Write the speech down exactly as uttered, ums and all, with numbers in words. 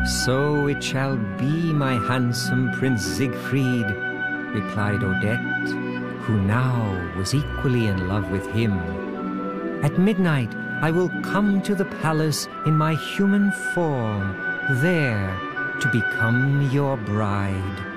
"So it shall be, my handsome Prince Siegfried," replied Odette, who now was equally in love with him. "At midnight I will come to the palace in my human form, there to become your bride."